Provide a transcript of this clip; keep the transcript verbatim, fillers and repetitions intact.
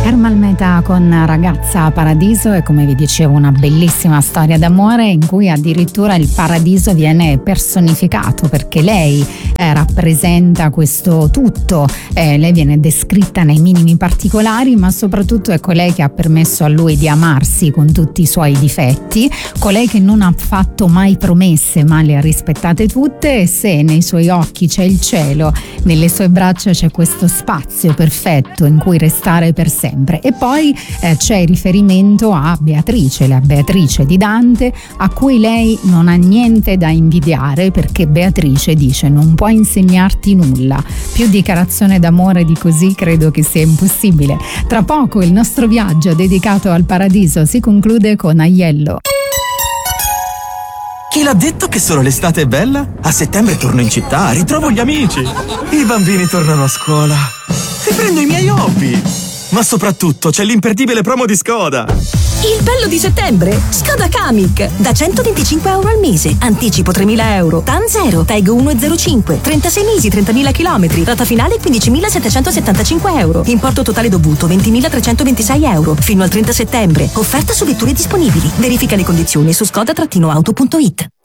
Ermal Meta con Ragazza Paradiso e, come vi dicevo, una bellissima storia d'amore in cui addirittura il paradiso viene personificato, perché lei eh, rappresenta questo tutto, eh, lei viene descritta nei minimi particolari, ma soprattutto è colei che ha permesso a lui di amarsi con tutti i suoi difetti, colei che non ha fatto mai promesse ma le ha rispettate tutte, e se nei suoi occhi c'è il cielo, nelle sue braccia c'è questo spazio perfetto in cui restare per sempre. E poi eh, c'è il riferimento a Beatrice, la Beatrice di Dante, a cui lei non ha niente da invidiare, perché Beatrice dice: non può insegnarti nulla. Più dichiarazione d'amore di così credo che sia impossibile. Tra poco il nostro viaggio dedicato al paradiso si conclude con Aiello. Chi l'ha detto che solo l'estate è bella? A settembre torno in città, ritrovo gli amici. I bambini tornano a scuola e prendo i miei hobby. Ma soprattutto c'è l'imperdibile promo di Skoda. Il bello di settembre? Skoda Kamiq. Da centoventicinque euro al mese. Anticipo tremila euro. T A N zero. Tag uno virgola zero cinque. trentasei mesi, trentamila chilometri. Rata finale quindicimilasettecentosettantacinque euro. Importo totale dovuto ventimilatrecentoventisei euro. Fino al trenta settembre. Offerta su vetture disponibili. Verifica le condizioni su skoda auto punto it.